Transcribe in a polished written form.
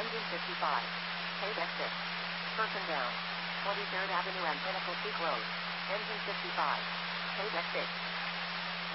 Engine 55. Page exit. Person down. 23rd Avenue and Pinnacle Peak Road. Engine 55. Page exit.